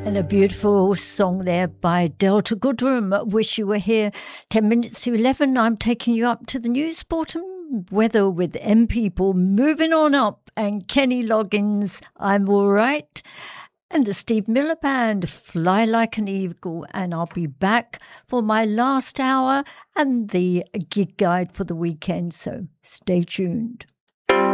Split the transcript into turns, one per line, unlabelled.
And a beautiful song there by Delta Goodrem. Wish you were here. 10 minutes to 11. I'm taking you up to the news, sport and weather with M People. Moving on up. And Kenny Loggins, I'm All Right. And the Steve Miller Band, Fly Like an Eagle. And I'll be back for my last hour and the gig guide for the weekend. So stay tuned.